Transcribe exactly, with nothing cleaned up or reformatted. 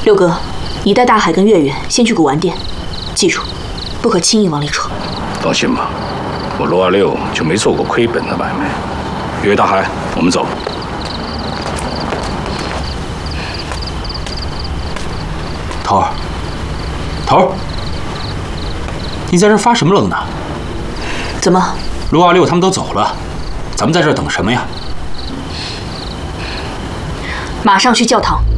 六哥，你带大海跟月月先去古玩店，记住，不可轻易往里闯。 放心吧，我陆二六就没做过亏本的买卖。月月、大海，我们走。 头儿，头儿，你在这发什么愣呢？ 怎么？ 陆二六他们都走了，咱们在这儿等什么呀？ 马上去教堂。